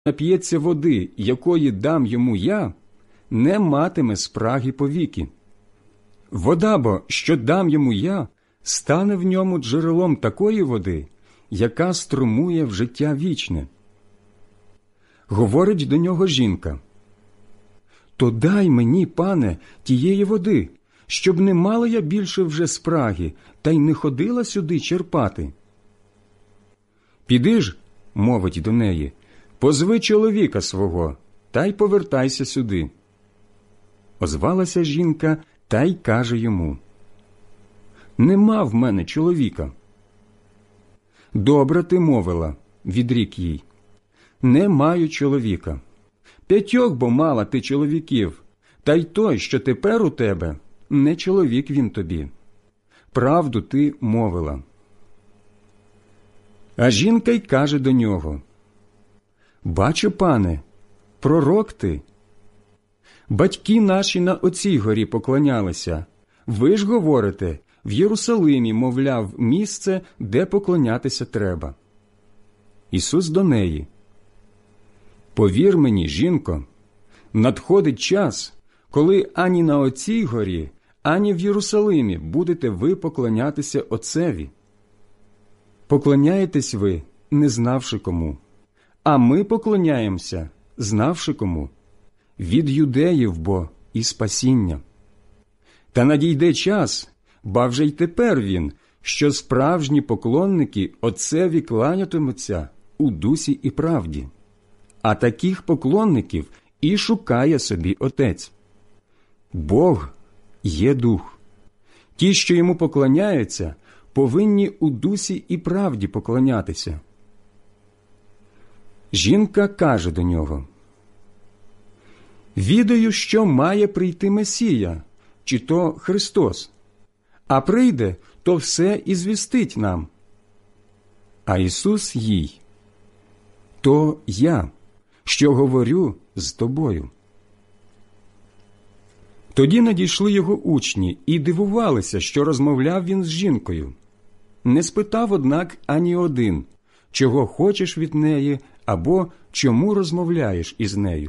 нап'ється води, якої дам йому я, не матиме спраги повіки. Вода бо, що дам йому я, стане в ньому джерелом такої води, яка струмує в життя вічне. Говорить до нього жінка: то дай мені, пане, тієї води, щоб не мала я більше вже спраги, та й не ходила сюди черпати. Піди ж, мовить до неї, позви чоловіка свого, та й повертайся сюди. Озвалася жінка та й каже йому: нема в мене чоловіка. Добре ти мовила, відрік їй, не маю чоловіка. 5 бо мала ти чоловіків, та й той, що тепер у тебе, не чоловік він тобі. Правду ти мовила. А жінка й каже до нього: бачу, пане, пророк ти. Батьки наші на оцій горі поклонялися. Ви ж говорите, в Єрусалимі, мовляв, місце, де поклонятися треба. Ісус до неї: повір мені, жінко, надходить час, коли ані на оцій горі, ані в Єрусалимі будете ви поклонятися Отцеві. Поклоняєтесь ви, не знавши кому, а ми поклоняємося, знавши кому. Від юдеїв бо і спасіння. Та надійде час, ба вже й тепер він, що справжні поклонники Отцеві кланятимуться у дусі і правді. А таких поклонників і шукає собі Отець. Бог є Дух. Ті, що йому поклоняються, повинні у дусі і правді поклонятися. Жінка каже до нього: відаю, що має прийти Месія, чи то Христос. А прийде, то все і звістить нам. А Ісус їй: то я, що говорю з тобою. Тоді надійшли його учні і дивувалися, що розмовляв він з жінкою. Не спитав, однак, ані один, чого хочеш від неї, або чому розмовляєш із нею.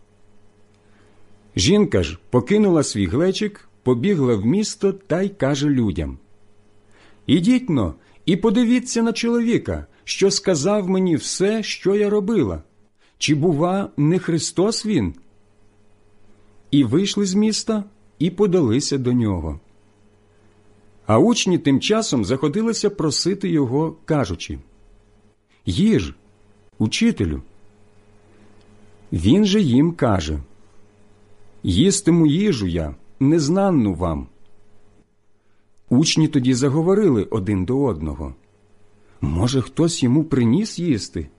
Жінка ж покинула свій глечик, побігла в місто та й каже людям: ідіть-но і подивіться на чоловіка, що сказав мені все, що я робила. Чи, бува, не Христос він? І вийшли з міста, і подалися до нього. А учні тим часом заходилися просити його, кажучи: їж, учителю. Він же їм каже: їстиму їжу я, незнанну вам. Учні тоді заговорили один до одного: може, хтось йому приніс їсти?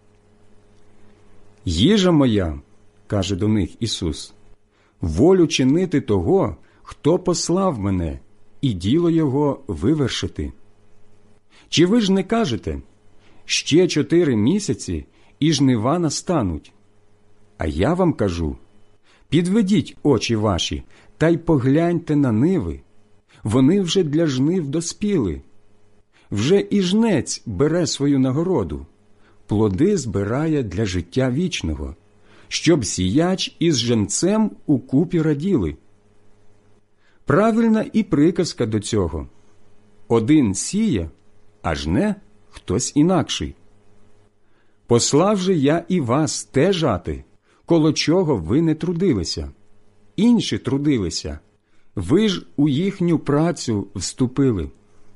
Їжа моя, каже до них Ісус, волю чинити того, хто послав мене, і діло його вивершити. Чи ви ж не кажете: ще 4 місяці, і жнива настануть? А я вам кажу: підведіть очі ваші, та й погляньте на ниви. Вони вже для жнив доспіли. Вже і жнець бере свою нагороду, плоди збирає для життя вічного, щоб сіяч із женцем укупі раділи. Правильна і приказка до цього: один сіє, а жне хтось інакший. Послав же я і вас те жати, коло чого ви не трудилися. Інші трудилися, ви ж у їхню працю вступили.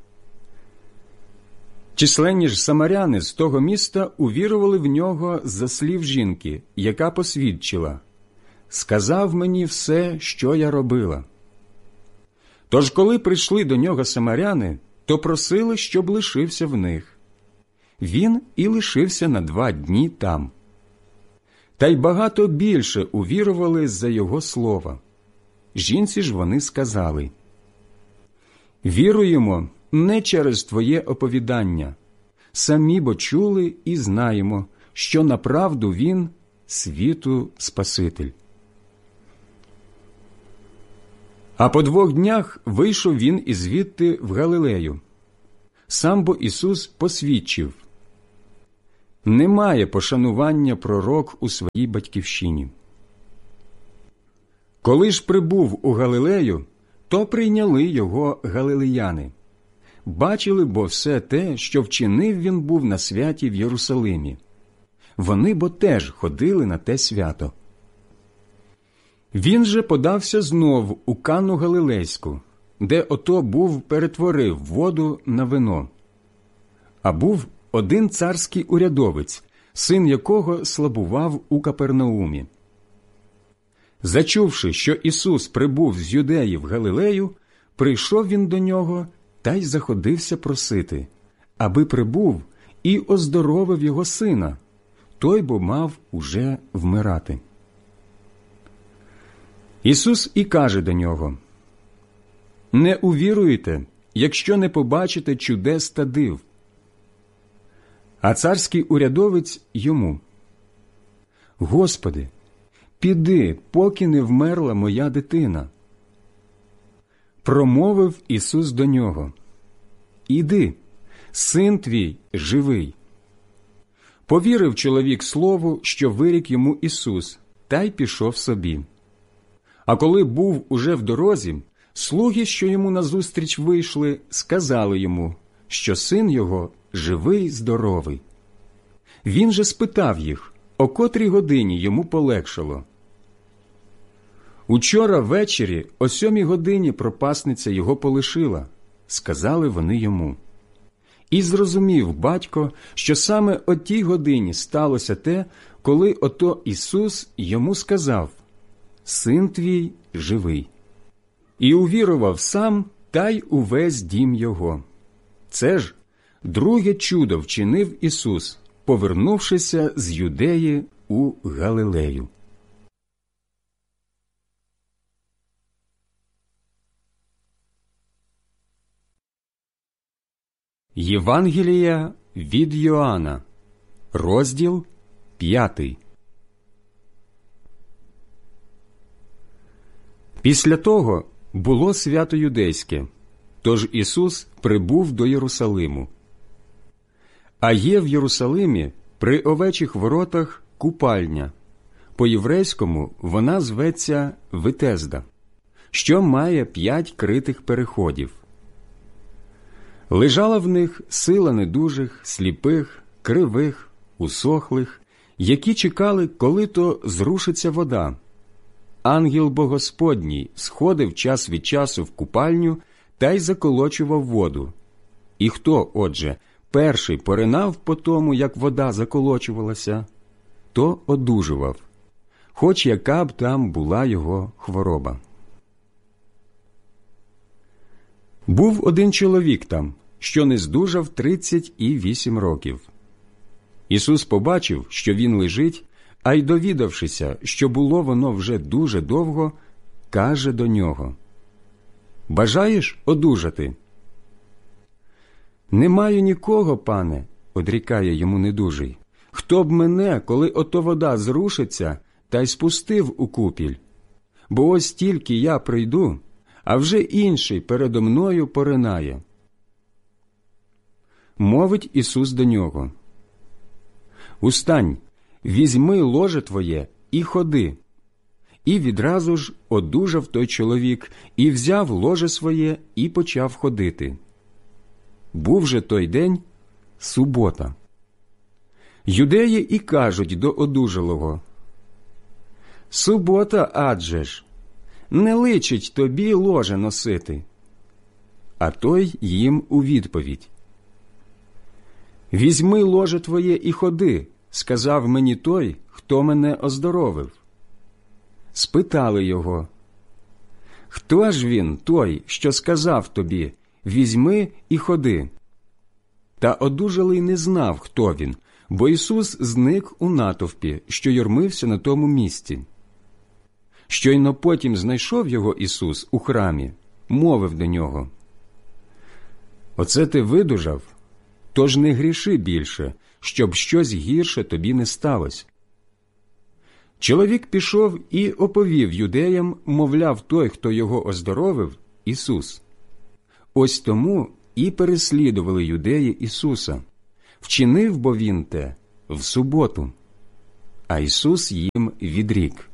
Численні ж самаряни з того міста увірували в нього за слів жінки, яка посвідчила: сказав мені все, що я робила. Тож, коли прийшли до нього самаряни, то просили, щоб лишився в них. Він і лишився на 2 дні там. Та й багато більше увірували за його слова. Жінці ж вони сказали: віруємо не через твоє оповідання. Самі бо чули і знаємо, що направду він – світу Спаситель. А по 2 днях вийшов він ізвідти в Галилею. Сам бо Ісус посвідчив: немає пошанування пророк у своїй батьківщині. Коли ж прибув у Галилею, то прийняли його галилеяни. Бачили бо все те, що вчинив він був на святі в Єрусалимі. Вони бо теж ходили на те свято. Він же подався знов у Кану Галилейську, де ото був перетворив воду на вино. А був один царський урядовець, син якого слабував у Капернаумі. Зачувши, що Ісус прибув з Юдеї в Галилею, прийшов він до нього та й заходився просити, аби прибув і оздоровив його сина, той бо мав уже вмирати. Ісус і каже до нього: «Не увіруєте, якщо не побачите чудес та див». А царський урядовець йому: «Господи, піди, поки не вмерла моя дитина». Промовив Ісус до нього: «Іди, син твій живий». Повірив чоловік слову, що вирік йому Ісус, та й пішов собі. А коли був уже в дорозі, слуги, що йому назустріч вийшли, сказали йому, що син його живий, здоровий. Він же спитав їх, о котрій годині йому полегшало. «Учора ввечері о 7 годині пропасниця його полишила», – сказали вони йому. І зрозумів батько, що саме о тій годині сталося те, коли ото Ісус йому сказав: «Син твій живий». І увірував сам, та й увесь дім його. Це ж друге чудо вчинив Ісус, повернувшися з Юдеї у Галилею. Євангелія від Йоанна, розділ 5. Після того було свято юдейське, тож Ісус прибув до Єрусалиму. А є в Єрусалимі при овечих воротах купальня. По-єврейському вона зветься Витезда, що має 5 критих переходів. Лежала в них сила недужих, сліпих, кривих, усохлих, які чекали, коли то зрушиться вода. Ангел Богосподній сходив час від часу в купальню та й заколочував воду. І хто, отже, перший поринав по тому, як вода заколочувалася, то одужував, хоч яка б там була його хвороба. Був один чоловік там, що не здужав 38 років. Ісус побачив, що він лежить, а й довідавшися, що було воно вже дуже довго, каже до нього: «Бажаєш одужати?» «Не маю нікого, пане», – одрікає йому недужий, «хто б мене, коли ото вода зрушиться, та й спустив у купіль? Бо ось тільки я прийду, а вже інший передо мною поринає». Мовить Ісус до нього: «Устань, візьми ложе твоє і ходи». І відразу ж одужав той чоловік, і взяв ложе своє, і почав ходити. Був же той день субота. Юдеї і кажуть до одужалого: «Субота адже ж, не личить тобі ложе носити». А той їм у відповідь: «Візьми ложе твоє і ходи», – сказав мені той, хто мене оздоровив. Спитали його: «Хто ж він, той, що сказав тобі: візьми і ходи?» Та одужалий не знав, хто він, бо Ісус зник у натовпі, що юрмився на тому місці. Щойно потім знайшов його Ісус у храмі, мовив до нього: «Оце ти видужав? Тож не гріши більше, щоб щось гірше тобі не сталося». Чоловік пішов і оповів юдеям, мовляв, той, хто його оздоровив, Ісус. Ось тому і переслідували юдеї Ісуса. Вчинив бо він те в суботу». А Ісус їм відрік: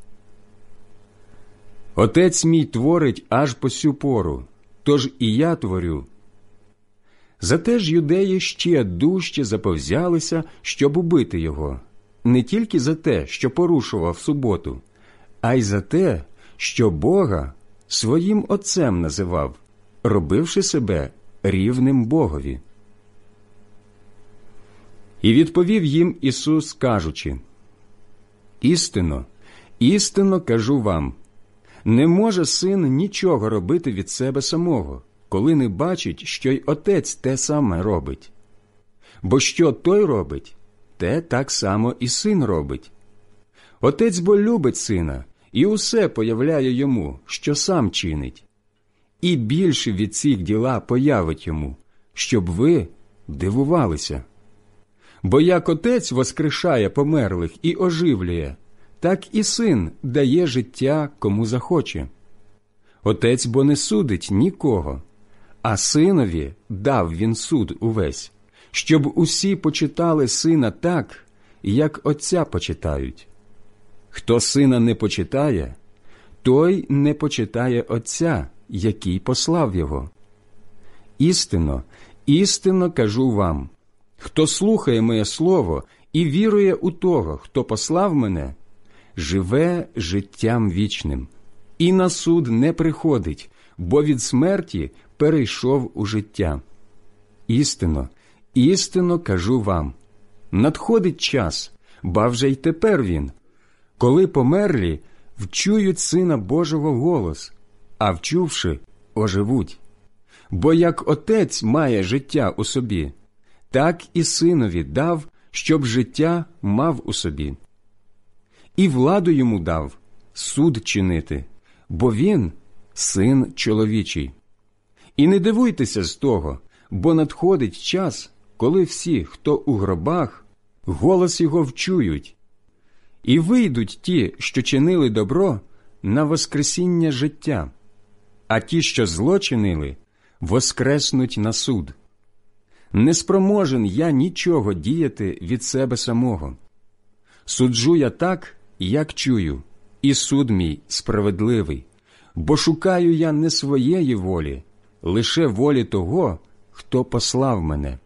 «Отець мій творить аж по сю пору, тож і я творю». Зате ж юдеї ще дужче заповзялися, щоб убити його, не тільки за те, що порушував суботу, а й за те, що Бога своїм Отцем називав, робивши себе рівним Богові. І відповів їм Ісус, кажучи: «Істинно, істинно кажу вам, не може син нічого робити від себе самого, коли не бачить, що й Отець те саме робить. Бо що той робить, те так само і син робить. Отець бо любить сина і усе появляє йому, що сам чинить. І більше від цих діла появить йому, щоб ви дивувалися. Бо як Отець воскрешає померлих і оживлює, так і Син дає життя, кому захоче. Отець бо не судить нікого, а Синові дав він суд увесь, щоб усі почитали Сина так, як Отця почитають. Хто Сина не почитає, той не почитає Отця, який послав його. Істинно, істинно кажу вам, хто слухає моє слово і вірує у того, хто послав мене, живе життям вічним, і на суд не приходить, бо від смерті перейшов у життя. Істинно, істинно кажу вам, надходить час, ба вже й тепер він, коли померлі вчують Сина Божого голос, а вчувши, оживуть. Бо як Отець має життя у собі, так і Синові дав, щоб життя мав у собі. І владу йому дав суд чинити, бо він – Син чоловічий. І не дивуйтеся з того, бо надходить час, коли всі, хто у гробах, голос його вчують. І вийдуть ті, що чинили добро, на воскресіння життя, а ті, що зло чинили, воскреснуть на суд. Не спроможен я нічого діяти від себе самого. Суджу я так, як чую, і суд мій справедливий, бо шукаю я не своєї волі, лише волі того, хто послав мене.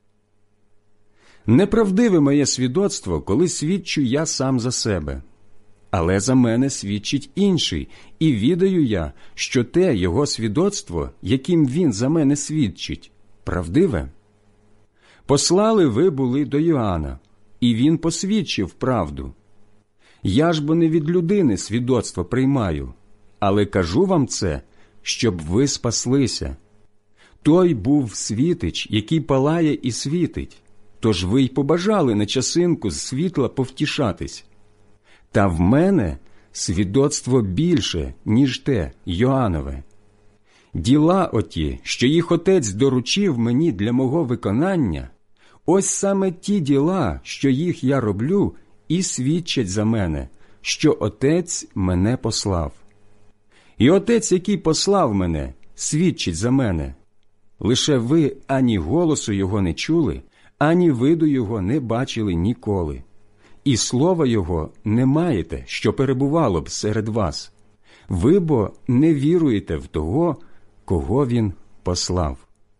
Неправдиве моє свідоцтво, коли свідчу я сам за себе. Але за мене свідчить інший, і відаю я, що те його свідоцтво, яким він за мене свідчить, правдиве. Послали ви були до Йоанна, і він посвідчив правду. Я ж бо не від людини свідоцтво приймаю, але кажу вам це, щоб ви спаслися. Той був світич, який палає і світить, тож ви й побажали на часинку з світла повтішатись. Та в мене свідоцтво більше, ніж те Йоаннове. Діла оті, що їх Отець доручив мені для мого виконання, ось саме ті діла, що їх я роблю, і свідчать за мене, що Отець мене послав. І Отець, який послав мене, свідчить за мене. Лише ви ані голосу його не чули, ані виду його не бачили ніколи. І слова його не маєте, що перебувало б серед вас. Ви бо не віруєте в того, кого він послав.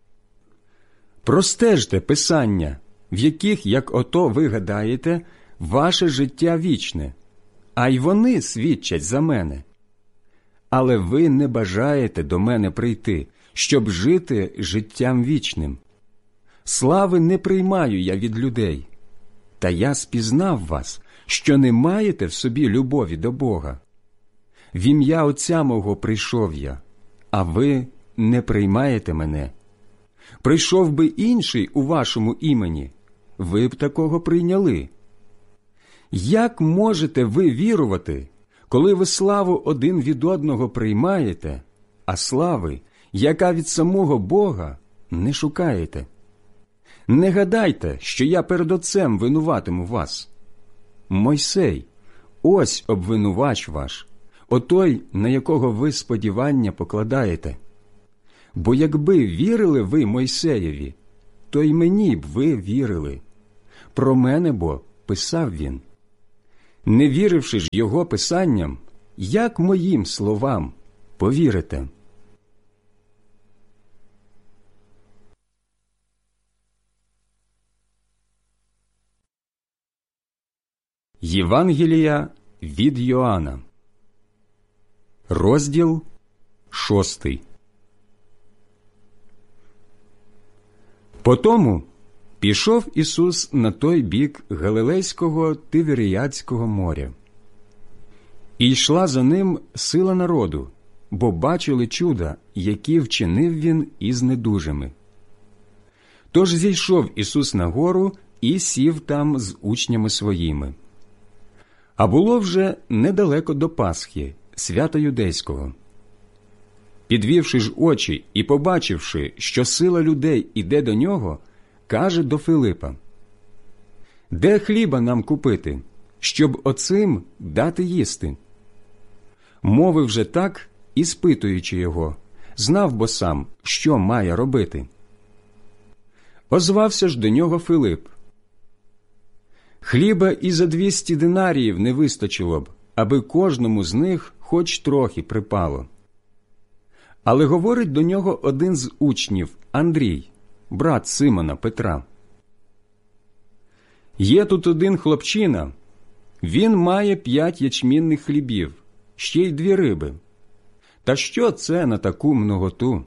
Простежте Писання, в яких, як ото ви гадаєте, ваше життя вічне, а й вони свідчать за мене. Але ви не бажаєте до мене прийти, щоб жити життям вічним. Слави не приймаю я від людей, та я спізнав вас, що не маєте в собі любові до Бога. В ім'я Отця мого прийшов я, а ви не приймаєте мене. Прийшов би інший у вашому імені, ви б такого прийняли. Як можете ви вірувати, коли ви славу один від одного приймаєте, а слави, яка від самого Бога, не шукаєте? Не гадайте, що я перед Отцем винуватиму вас. Мойсей, ось обвинувач ваш, отой, на якого ви сподівання покладаєте. Бо якби вірили ви Мойсеєві, то й мені б ви вірили. Про мене бо писав він. Не віривши ж його писанням, як моїм словам повірите? Євангелія від Йоанна, розділ 6. Потому пішов Ісус на той бік Галилейського Тиверіадського моря. І йшла за ним сила народу, бо бачили чуда, які вчинив він із недужими. Тож зійшов Ісус на гору і сів там з учнями своїми. А було вже недалеко до Пасхи, свята юдейського. Підвівши ж очі і побачивши, що сила людей іде до нього, каже до Филипа: «Де хліба нам купити, щоб оцим дати їсти?» Мовив же так, іспитуючи його, знав бо сам, що має робити. Озвався ж до нього Филип: «Хліба і за 200 динаріїв не вистачило б, аби кожному з них хоч трохи припало». Але говорить до нього один з учнів, Андрій, брат Симона Петра: «Є тут один хлопчина, він має 5 ячмінних хлібів, ще й 2 риби. Та що це на таку многоту?»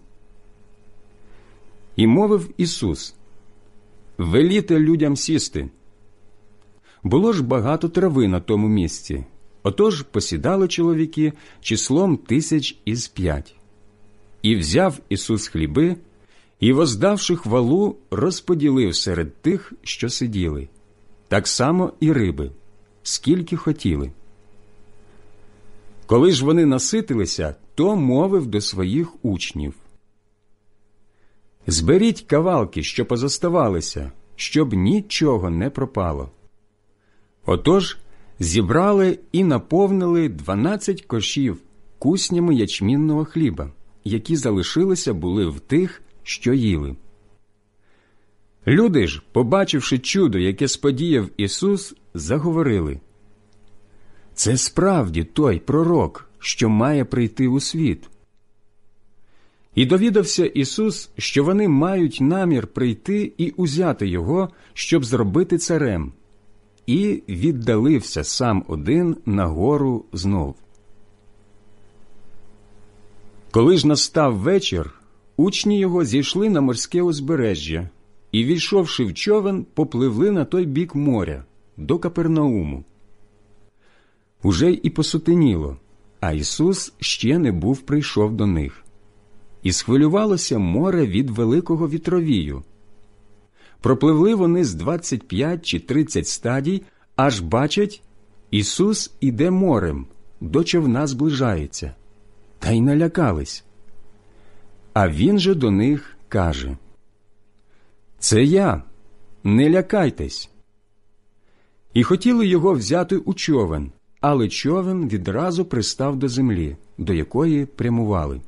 І мовив Ісус: «Веліте людям сісти». Було ж багато трави на тому місці, отож посідали чоловіки числом 5,000. І взяв Ісус хліби, і, воздавши хвалу, розподілив серед тих, що сиділи, так само і риби, скільки хотіли. Коли ж вони наситилися, то мовив до своїх учнів: «Зберіть кавалки, що позоставалися, щоб нічого не пропало». Отож зібрали і наповнили 12 кошів куснями ячмінного хліба, які залишилися були в тих, що їли. Люди ж, побачивши чудо, яке сподіяв Ісус, заговорили: «Це справді той пророк, що має прийти у світ». І довідався Ісус, що вони мають намір прийти і узяти його, щоб зробити царем, і віддалився сам один на гору знов. Коли ж настав вечір, учні його зійшли на морське узбережжя і, війшовши в човен, попливли на той бік моря, до Капернауму. Уже й і посутеніло, а Ісус ще не був прийшов до них. І схвилювалося море від великого вітровію. Пропливли вони з 25 чи 30 стадій, аж бачать, Ісус іде морем, до човна зближається. Та й налякались. А він же до них каже: «Це я, не лякайтесь». І хотіли його взяти у човен, але човен відразу пристав до землі, до якої прямували.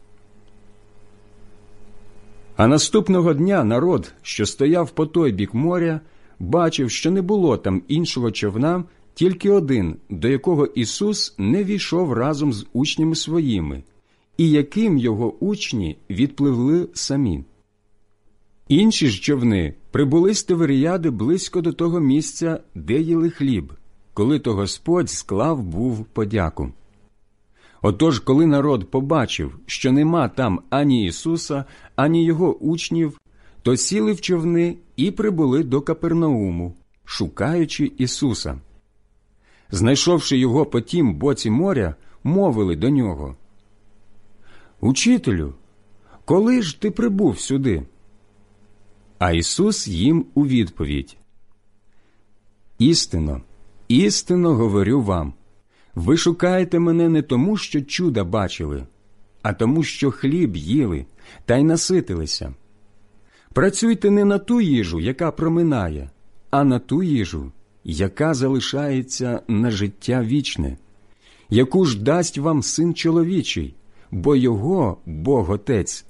А наступного дня народ, що стояв по той бік моря, бачив, що не було там іншого човна, тільки один, до якого Ісус не війшов разом з учнями своїми, і яким його учні відпливли самі. Інші ж човни прибули з Тиверіади близько до того місця, де їли хліб, коли то Господь склав був подяку. Отож, коли народ побачив, що нема там ані Ісуса, ані його учнів, то сіли в човни і прибули до Капернауму, шукаючи Ісуса. Знайшовши його по тім боці моря, мовили до нього: «Учителю, коли ж ти прибув сюди?» А Ісус їм у відповідь: «Істинно, істинно говорю вам, ви шукаєте мене не тому, що чуда бачили, а тому, що хліб їли та й наситилися. Працюйте не на ту їжу, яка проминає, а на ту їжу, яка залишається на життя вічне, яку ж дасть вам Син чоловічий, бо його Бог Отець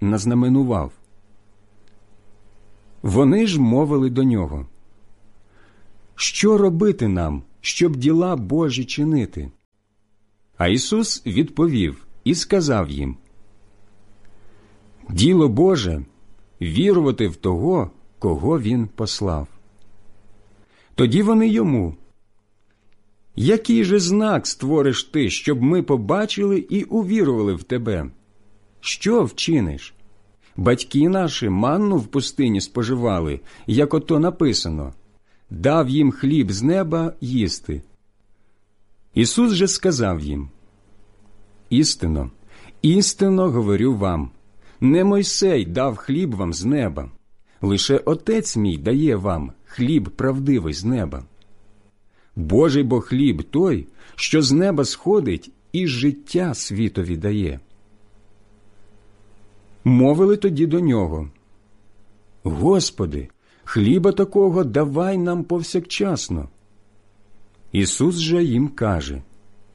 назнаменував». Вони ж мовили до нього: що робити нам, щоб діла Божі чинити?» А Ісус відповів і сказав їм: «Діло Боже – вірувати в того, кого Він послав». Тоді вони йому: «Який же знак створиш ти, щоб ми побачили і увірували в тебе? Що вчиниш? Батьки наші манну в пустині споживали, як ото написано: дав їм хліб з неба їсти». Ісус же сказав їм: «Істинно, істинно говорю вам, не Мойсей дав хліб вам з неба, лише Отець мій дає вам хліб правдивий з неба. Божий бо хліб той, що з неба сходить і життя світові дає». Мовили тоді до нього: «Господи, хліба такого давай нам повсякчасно». Ісус же їм каже: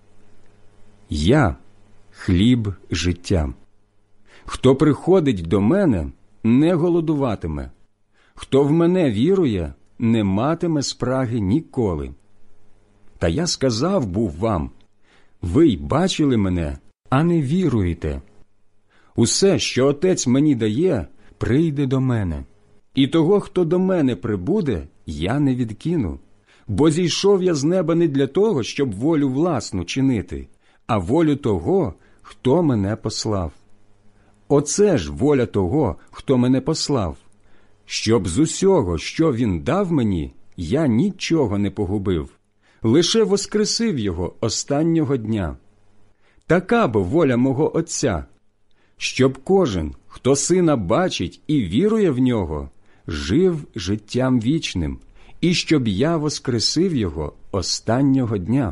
«Я – хліб життя. Хто приходить до мене, не голодуватиме. Хто в мене вірує, не матиме спраги ніколи. Та я сказав був вам: ви й бачили мене, а не віруєте. Усе, що Отець мені дає, прийде до мене. І того, хто до мене прибуде, я не відкину. Бо зійшов я з неба не для того, щоб волю власну чинити, а волю того, хто мене послав. Оце ж воля того, хто мене послав, щоб з усього, що він дав мені, я нічого не погубив, лише воскресив його останнього дня. Така бо воля мого Отця, щоб кожен, хто Сина бачить і вірує в нього, жив життям вічним, і щоб я воскресив його останнього дня».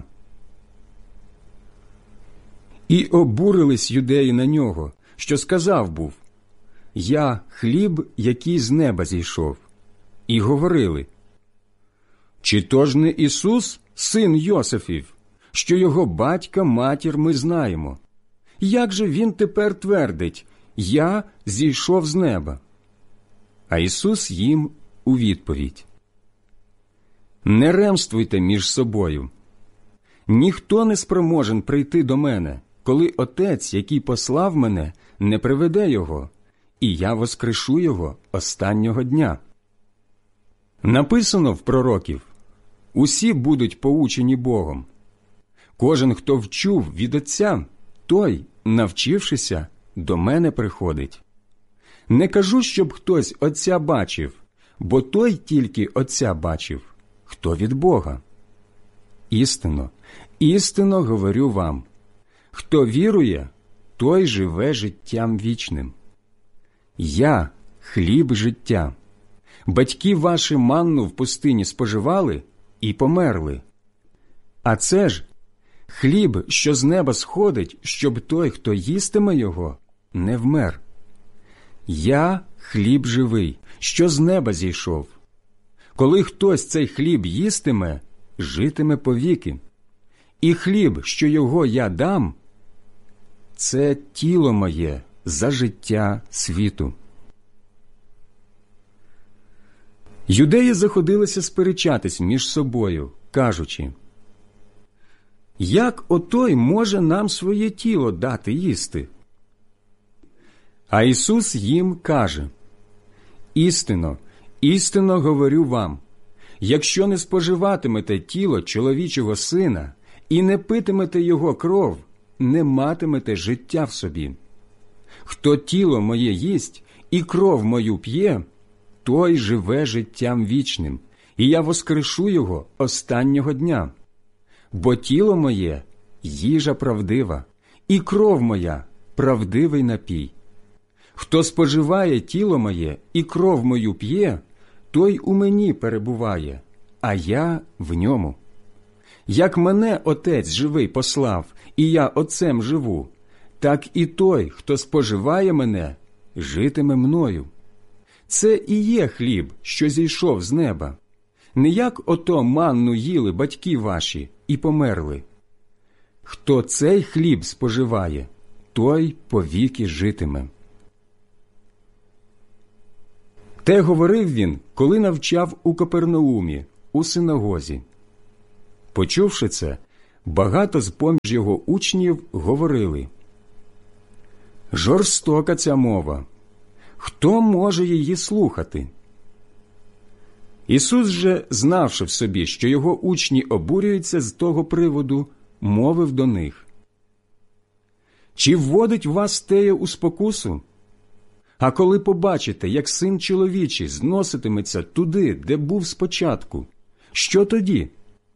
І обурились юдеї на нього, що сказав був: «Я – хліб, який з неба зійшов». І говорили: «Чи то ж не Ісус, син Йосифів, що його батька, матір ми знаємо? Як же він тепер твердить: я зійшов з неба?» А Ісус їм у відповідь: «Не ремствуйте між собою. Ніхто не спроможен прийти до мене, коли Отець, який послав мене, не приведе його, і я воскрешу його останнього дня. Написано в пророків: усі будуть поучені Богом. Кожен, хто вчув від Отця, той, навчившися, до мене приходить. Не кажу, щоб хтось Отця бачив, бо той тільки Отця бачив, хто від Бога. Істинно, істинно говорю вам, хто вірує, той живе життям вічним. Я – хліб життя. Батьки ваші манну в пустині споживали і померли. А це ж хліб, що з неба сходить, щоб той, хто їстиме його, не вмер. Я – хліб живий, що з неба зійшов. Коли хтось цей хліб їстиме, житиме повіки. І хліб, що його я дам, це тіло моє за життя світу». Юдеї заходилися сперечатись між собою, кажучи: «Як отой може нам своє тіло дати їсти?» А Ісус їм каже: «Істинно, істинно говорю вам, якщо не споживатимете тіло чоловічого Сина і не питимете його кров, не матимете життя в собі. Хто тіло моє їсть і кров мою п'є, той живе життям вічним, і я воскрешу його останнього дня. Бо тіло моє – їжа правдива, і кров моя – правдивий напій. Хто споживає тіло моє і кров мою п'є, той у мені перебуває, а я в ньому. Як мене Отець живий послав, і я Отцем живу, так і той, хто споживає мене, житиме мною. Це і є хліб, що зійшов з неба. Не як ото манну їли батьки ваші і померли. Хто цей хліб споживає, той повіки житиме». Те говорив він, коли навчав у Капернаумі, у синагозі. Почувши це, багато з-поміж його учнів говорили: «Жорстока ця мова! Хто може її слухати?» Ісус же, знавши в собі, що його учні обурюються з того приводу, мовив до них: «Чи вводить вас теє у спокусу? А коли побачите, як Син чоловічий зноситиметься туди, де був спочатку, що тоді?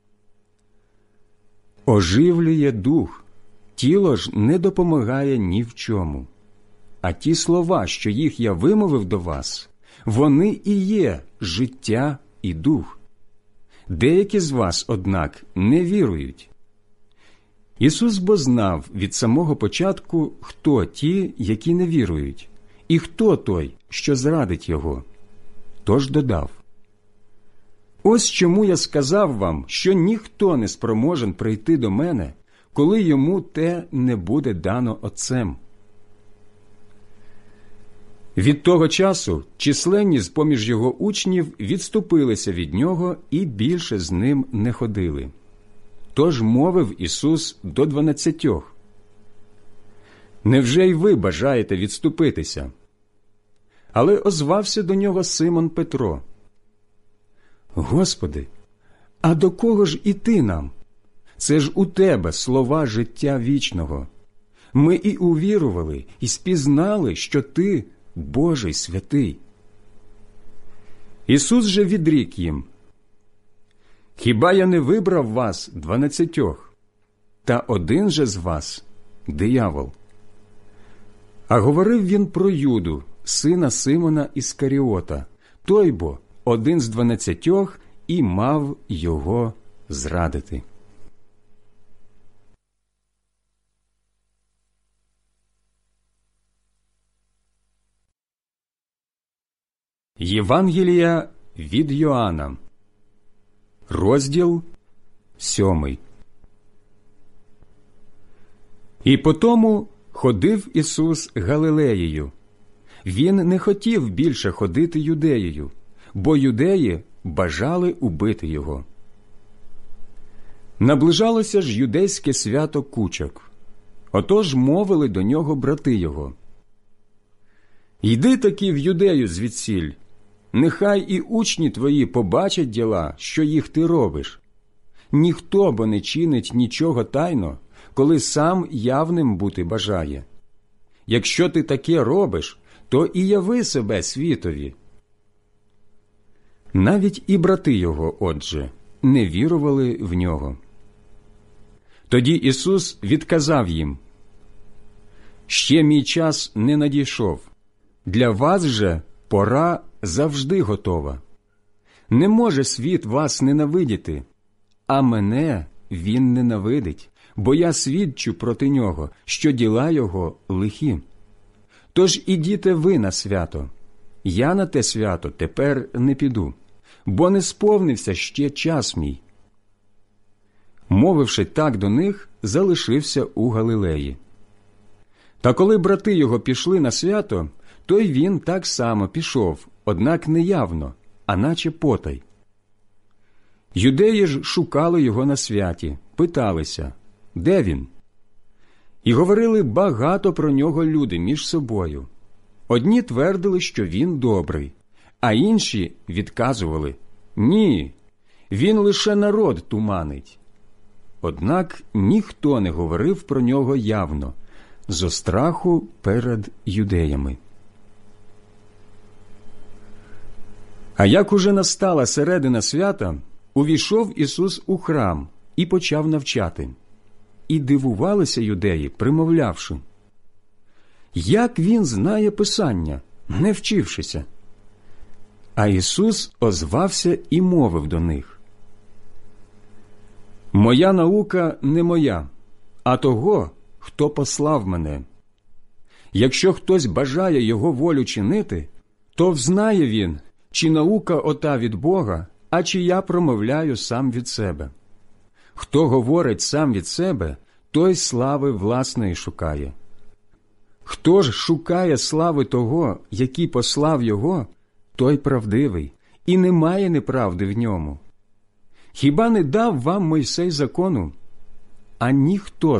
Оживлює дух, тіло ж не допомагає ні в чому. А ті слова, що їх я вимовив до вас, вони і є життя і дух. Деякі з вас, однак, не вірують». Ісус бо знав від самого початку, хто ті, які не вірують, і хто той, що зрадить його. Тож додав: «Ось чому я сказав вам, що ніхто не спроможен прийти до мене, коли йому те не буде дано Отцем». Від того часу численні з-поміж його учнів відступилися від нього і більше з ним не ходили. Тож мовив Ісус до 12: «Невже й ви бажаєте відступитися?» Але озвався до нього Симон Петро: «Господи, а до кого ж іти нам? Це ж у Тебе слова життя вічного. Ми і увірували, і спізнали, що Ти – Божий святий». Ісус же відрік їм: «Хіба я не вибрав вас 12? Та один же з вас – диявол». А говорив він про Юду, сина Симона Іскаріота, той бо один з 12 і мав його зрадити. Євангелія від Йоанна, розділ 7. І потому ходив Ісус Галилеєю. Він не хотів більше ходити Юдеєю, бо юдеї бажали убити його. Наближалося ж юдейське свято Кучок. Отож мовили до нього брати його: «Йди таки в Юдею звідсіль, нехай і учні твої побачать діла, що їх ти робиш. Ніхто бо не чинить нічого тайно, коли сам явним бути бажає. Якщо ти таке робиш, то і яви себе світові». Навіть і брати його, отже, не вірували в нього. Тоді Ісус відказав їм: «Ще мій час не надійшов. Для вас же пора завжди готова. Не може світ вас ненавидіти, а мене він ненавидить, бо я свідчу проти нього, що діла його лихі. Тож ідіте ви на свято. Я на те свято тепер не піду, бо не сповнився ще час мій». Мовивши так до них, залишився у Галилеї. Та коли брати його пішли на свято, то й він так само пішов, однак не явно, а наче потай. Юдеї ж шукали його на святі, питалися: де він? І говорили багато про нього люди між собою. Одні твердили, що він добрий, а інші відказували: ні, він лише народ туманить. Однак ніхто не говорив про нього явно, зо страху перед юдеями. А як уже настала середина свята, увійшов Ісус у храм і почав навчати. І дивувалися юдеї, примовлявши: «Як він знає Писання, не вчившися?» А Ісус озвався і мовив до них: «Моя наука не моя, а того, хто послав мене. Якщо хтось бажає його волю чинити, то взнає він, чи наука ота від Бога, а чи я промовляю сам від себе. Хто говорить сам від себе, той слави власної шукає. Хто ж шукає слави того, який послав його, той правдивий, і немає неправди в ньому. Хіба не дав вам Мойсей закону? А ніхто